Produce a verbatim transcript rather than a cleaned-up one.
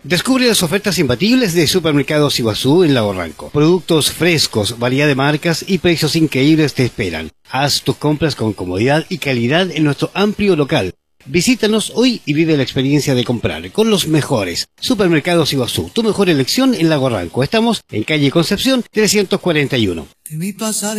Descubre las ofertas imbatibles de Supermercados Iguazú en Lago Ranco. Productos frescos, variedad de marcas y precios increíbles te esperan. Haz tus compras con comodidad y calidad en nuestro amplio local. Visítanos hoy y vive la experiencia de comprar con los mejores. Supermercados Iguazú, tu mejor elección en Lago Ranco. Estamos en calle Concepción trescientos cuarenta y uno. Te vi pasar